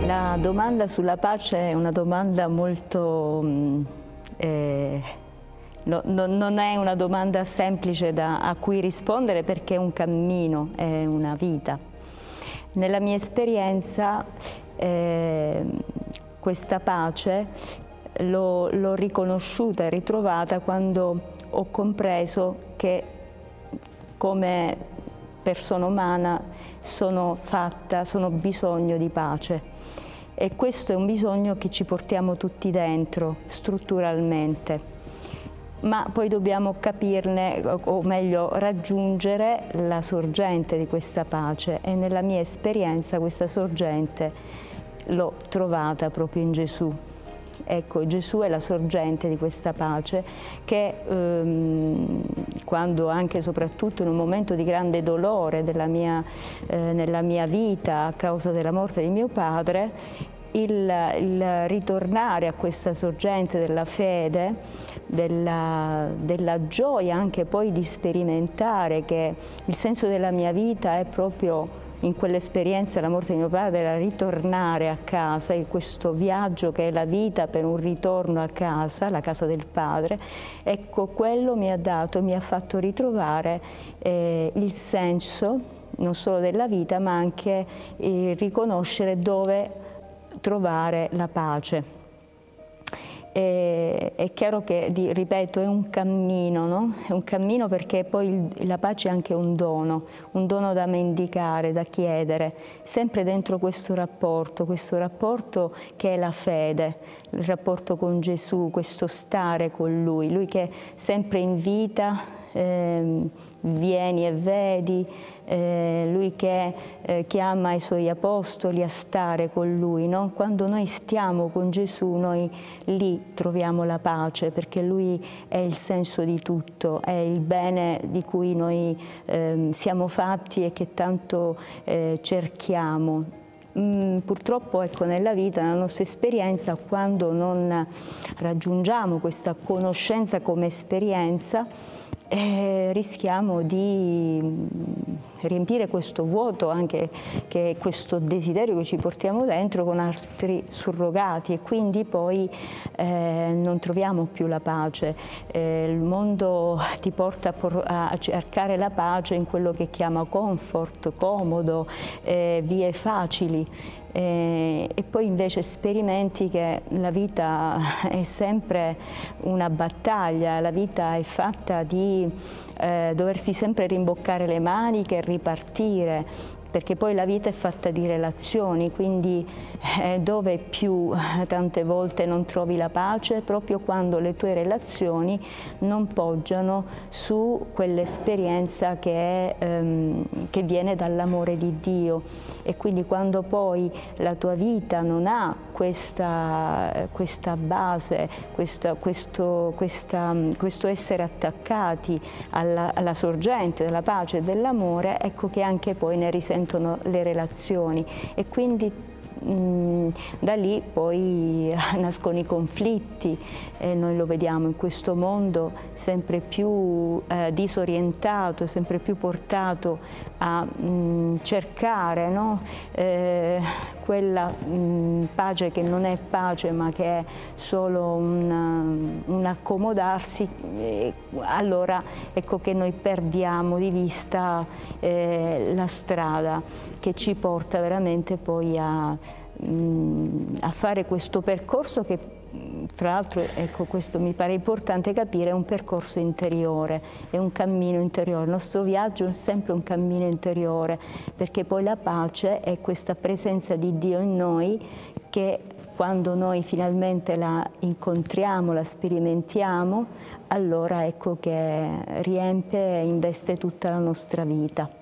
La domanda sulla pace è una domanda molto... non è una domanda semplice a cui rispondere, perché è un cammino, è una vita. Nella mia esperienza questa pace l'ho riconosciuta e ritrovata quando ho compreso che come persona umana sono bisogno di pace. E questo è un bisogno che ci portiamo tutti dentro, strutturalmente. Ma poi dobbiamo capirne, o meglio raggiungere la sorgente di questa pace, e nella mia esperienza questa sorgente l'ho trovata proprio in Gesù. Ecco, Gesù è la sorgente di questa pace che quando, anche e soprattutto in un momento di grande dolore nella mia vita a causa della morte di mio padre, il ritornare a questa sorgente della fede, della gioia anche poi di sperimentare che il senso della mia vita è proprio in quell'esperienza, la morte di mio padre, era ritornare a casa, in questo viaggio che è la vita per un ritorno a casa, la casa del Padre. Ecco, quello mi ha fatto ritrovare il senso non solo della vita, ma anche riconoscere dove trovare la pace. È chiaro che, ripeto, è un cammino, no? È un cammino, perché poi la pace è anche un dono da mendicare, da chiedere, sempre dentro questo rapporto che è la fede, il rapporto con Gesù, questo stare con Lui che sempre invita, vieni e vedi, Lui che chiama i Suoi apostoli a stare con Lui, no? Quando noi stiamo con Gesù, noi lì troviamo la pace, perché Lui è il senso di tutto, è il bene di cui noi siamo fatti e che tanto cerchiamo. Purtroppo, ecco, nella vita, nella nostra esperienza, quando non raggiungiamo questa conoscenza come esperienza, rischiamo di riempire questo vuoto, anche che questo desiderio che ci portiamo dentro, con altri surrogati, e quindi poi non troviamo più la pace. Il mondo ti porta a cercare la pace in quello che chiama comfort, comodo, vie facili. E poi invece sperimenti che la vita è sempre una battaglia, la vita è fatta di doversi sempre rimboccare le maniche e ripartire, perché poi la vita è fatta di relazioni, quindi dove più tante volte non trovi la pace? Proprio quando le tue relazioni non poggiano su quell'esperienza che viene dall'amore di Dio, e quindi quando poi la tua vita non ha questa base, questo essere attaccati alla sorgente della pace e dell'amore, ecco che anche poi ne risentono le relazioni, e quindi da lì poi nascono i conflitti, e noi lo vediamo in questo mondo sempre più disorientato, sempre più portato a cercare, no? Quella pace che non è pace, ma che è solo un accomodarsi. Allora ecco che noi perdiamo di vista la strada che ci porta veramente poi a fare questo percorso che, fra l'altro, ecco, questo mi pare importante capire, è un percorso interiore, è un cammino interiore. Il nostro viaggio è sempre un cammino interiore, perché poi la pace è questa presenza di Dio in noi che, quando noi finalmente la incontriamo, la sperimentiamo, allora ecco che riempie e investe tutta la nostra vita.